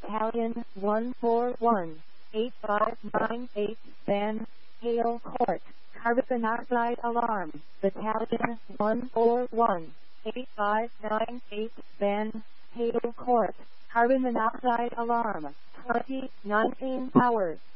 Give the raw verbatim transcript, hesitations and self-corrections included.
Battalion one four one, eight five nine eight, Van Hale Court. Carbon monoxide alarm. Battalion one four one, eight five nine eight, Van Hale Court. Carbon monoxide alarm. twenty nineteen hours.